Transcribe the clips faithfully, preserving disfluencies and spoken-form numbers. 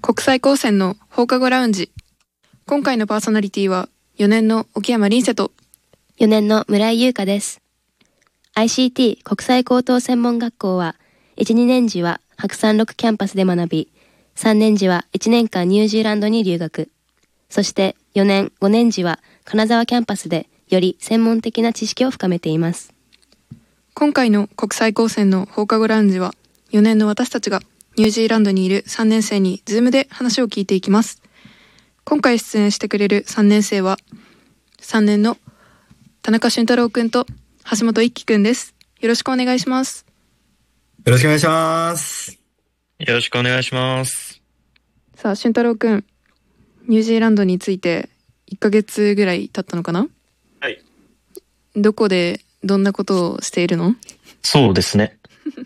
国際高専の放課後ラウンジ。今回のパーソナリティはよねんの沖山凛瀬とよねんの村井優香です。 アイシーティー 国際高等専門学校はいち、にねん時は白山六キャンパスで学び、さんねん時はいちねんかんニュージーランドに留学、そしてよねん、ごねん時は金沢キャンパスでより専門的な知識を深めています。 今回の国際高専の放課後ラウンジはよねんの私たちがニュージーランドにいるさんねん生にズームで話を聞いていきます。今回出演してくれるさんねん生はさんねんの田中俊太郎くんと橋本一輝くんです。よろしくお願いします。 よろしくお願いします。 よろしくお願いします。 さあ俊太郎くん、ニュージーランドについていっかげつぐらい経ったのかな？ はい。 どこでどんなことをしているの？ そうですね。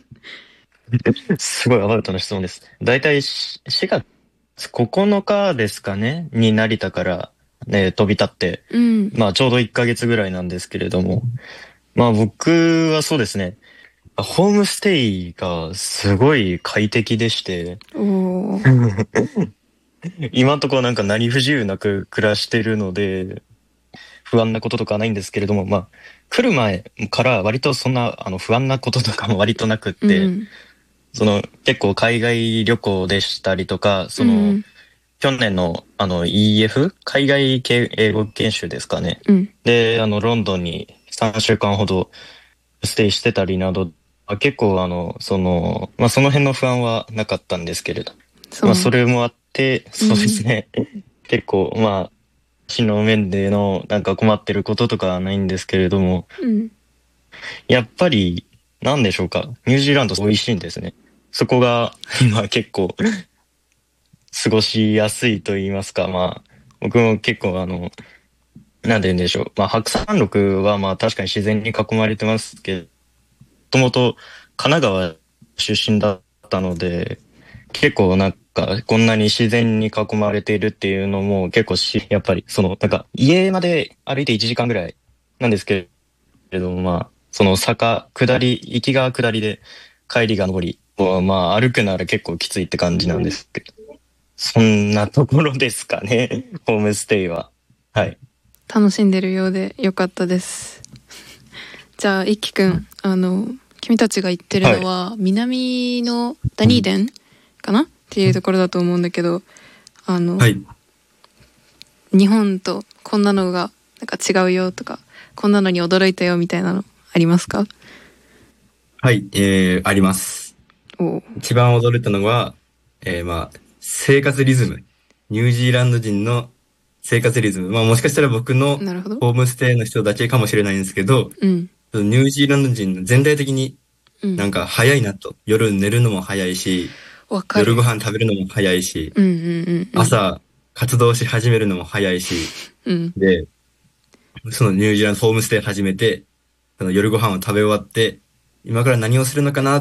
すごいアバウトな質問です。だいたいしがつここのかですかねに成田からね飛び立って、 うん、 まあちょうどいっかげつぐらいなんですけれども、まあ僕はそうですね、ホームステイがすごい快適でして、 おー今のところなんか何不自由なく暮らしてるので、不安なこととかはないんですけれども、まあ来る前から割とそんなあの不安なこととかも割となくって、 うん、 その結構海外旅行でしたりとか、その、うん、去年のあの イーエフ 海外系英語研修ですかね、 うん、であのロンドンにさんしゅうかんほどステイしてたりなど、結構あのそのまあその辺の不安はなかったんですけれど、そ,、まあ、それもあってそうですね、うん、結構まあ死の面でのなんか困ってることとかはないんですけれども、 うん、 やっぱりなんでしょうか、ニュージーランド美味しいんですね。そこが今結構過ごしやすいと言いますか、まあ僕も結構あのなんて言うんでしょう、まあ白山麓はまあ確かに自然に囲まれてますけど、もともと神奈川出身だったので、結構なんかこんなに自然に囲まれているっていうのも結構し、やっぱりそのなんか家まで歩いていちじかんぐらいなんですけれども、まあその坂下り、行きが下りで帰りが上り、まあ歩くなら結構きついって感じなんですけど、そんなところですかねホームステイは。はい、 楽しんでるようでよかったです。じゃあ一輝くん、あの君たちが言ってるのは、はい、南のダニーデンかなっていうところだと思うんだけど、あの、はい、日本とこんなのがなんか違うよとか、こんなのに驚いたよみたいなのありますか？ はい、えー、あります。 お一番驚いたのは、えー、まあ生活リズム、ニュージーランド人の生活リズム、まあもしかしたら僕のホームステイの人だけかもしれないんですけど、 うん、 ニュージーランド人全体的になんか早いなと、うん、夜寝るのも早いし、夜ご飯食べるのも早いし、 うんうんうんうん、 朝活動し始めるのも早いし、 うん、 で、そのニュージーランドホームステイ始めて、その夜ご飯を食べ終わって、今から何をするのかなって、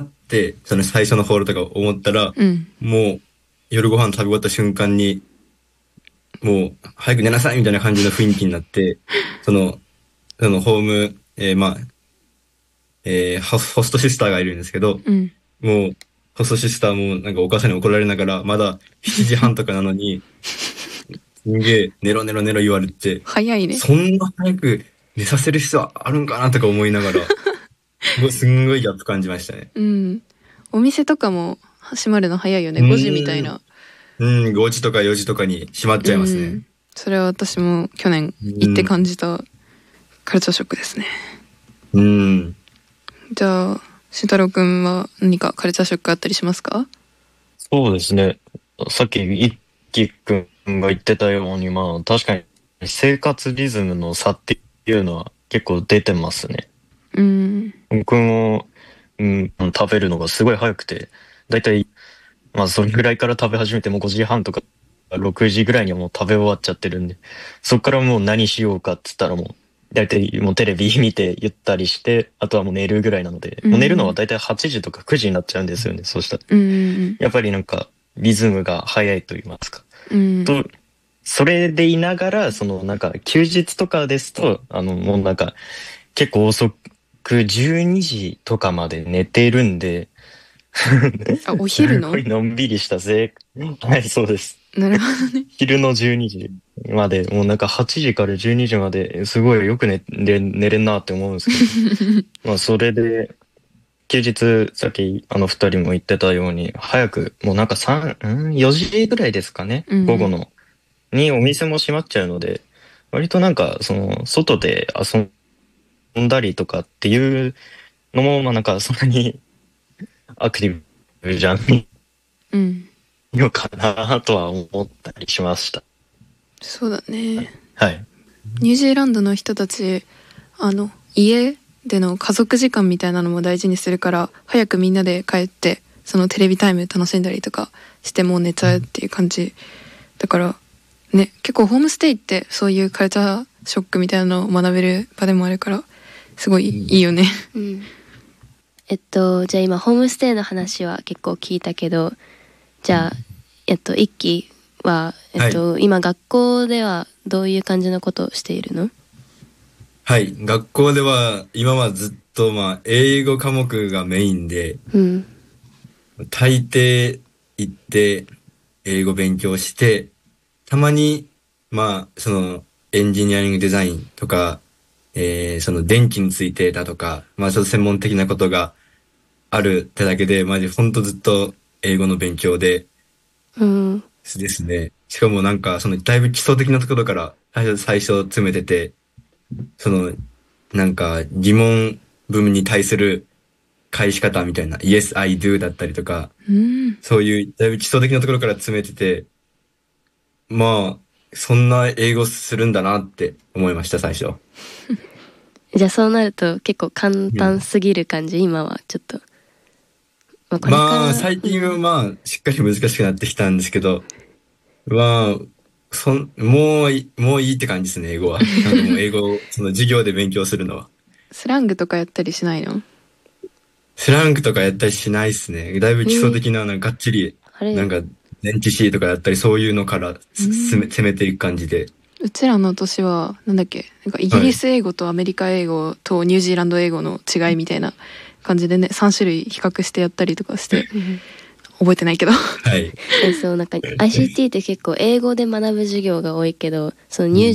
その最初のホールとか思ったら、 うん、 もう夜ご飯食べ終わった瞬間に、もう早く寝なさいみたいな感じの雰囲気になって、その、そのホーム、えー、まあ、えー、ホストシスターがいるんですけど、 うん、 もう、ホストシスターもなんかお母さんに怒られながら、まだしちじはんとかなのに、すんげえネロネロネロ言われて、 早いね。 そんな早く寝させる必要あるんかなとか思いながら、もうすんごいギャップ感じましたね。 うん。お店とかも閉まるの早いよね。ごじみたいな。 うん、ごじとかよじとかに閉まっちゃいますね。うん、 それは私も去年行って感じたカルチャーショックですね。 うん。 じゃあ、俊太郎くんは何かカルチャーショックあったりしますか？ そうですね。さっき一輝くんが言ってたように、まあ確かに生活リズムの差っていうのは結構出てますね。 うん。 僕も、うん、食べるのがすごい早くて、だいたいまあそれぐらいから食べ始めてもごじはんとかろくじぐらいにはもう食べ終わっちゃってるんで、そっからもう何しようかっつったらもうだいたいもうテレビ見てゆったりして、あとはもう寝るぐらいなので、うん、もう寝るのはだいたいはちじとかくじになっちゃうんですよね。そうしたら、 うん、 やっぱりなんかリズムが早いと言いますか、 うん、 とそれでいながら、そのなんか休日とかですと、あのもうなんか結構遅くじゅうにじとかまで寝ているんであ、お昼のすごいのんびりしたぜ。はい、そうです。 なるほどね。 昼のじゅうにじまで、もうなんかはちじからじゅうにじまですごいよく寝れ寝れんなって思うんですけど、まあそれで、休日、さっきあの二人も言ってたように、早く、もうなんかさん、ん ?よ 時ぐらいですかね、 うん午後の。にお店も閉まっちゃうので、割となんか、その、外で遊んだりとかっていうのも、まあなんかそんなにアクティブじゃないうん。 のかなとは思ったりしました。 そうだね。 はい。 ニュージーランドの人たち、あの、家での家族時間みたいなのも大事にするから、早くみんなで帰って、そのテレビタイム楽しんだりとかしてもう寝ちゃうっていう感じ。だから、ね、結構ホームステイってそういうカルチャーショックみたいなのを学べる場でもあるから、すごいいいよね。 うん。えっと、じゃあ今ホームステイの話は結構聞いたけど、じゃあ、えっと、一期は、えっと、はい、今学校ではどういう感じのことをしているの？ はい、学校では今はずっとまあ英語科目がメインで、うん、大抵行って英語勉強して、たまにまあそのエンジニアリングデザインとか、えー、その電気についてだとか、まあちょっと専門的なことがあるってだけで、マジほんとずっと英語の勉強で、うん、ですね。しかもなんかそのだいぶ基礎的なところから最初最初詰めてて、そのなんか疑問文に対する返し方みたいな Yes, I do だったりとか、うん、そういうだいぶ基礎的なところから詰めてて、まあそんな英語するんだなって思いました最初。 じゃあそうなると結構簡単すぎる感じ、うん、今はちょっと。 まあ、これからまあ最近はまあしっかり難しくなってきたんですけど、まあそんもういもういいって感じですね英語は。なんかもう英語をその授業で勉強するのは。 スラングとかやったりしないの？ スラングとかやったりしないですね。だいぶ基礎的ななんかがっちり、えー、なんか電池 C とかやったりそういうのから攻め、攻めていく感じで。 うちらの年はなんだっけ、なんかイギリス英語とアメリカ英語とニュージーランド英語の違いみたいな感じでね、さん種類比較してやったりとかして覚えてないけどはい。 そうなんか アイシーティー って結構英語で学ぶ授業が多いけど、そのニュー